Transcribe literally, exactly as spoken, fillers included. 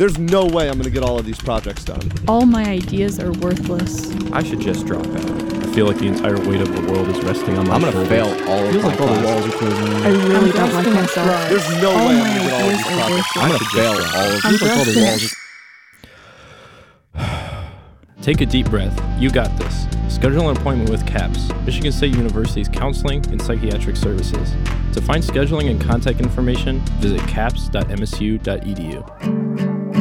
There's no way I'm going to get all of these projects done. All my ideas are worthless. I should just drop out. I feel like the entire weight of the world is resting on my I'm going shoulders. to fail all of Feels my like all the classes. walls are closing in. I really I'm don't just like gonna myself. try. There's no All way my I'm going to get all of ideas these are projects. worthless. I'm going to should fail just all of I'm Feels like all the just walls gonna- Take a deep breath. You got this. Schedule an appointment with CAPS, Michigan State University's Counseling and Psychiatric Services. To find scheduling and contact information, visit caps dot m s u dot e d u.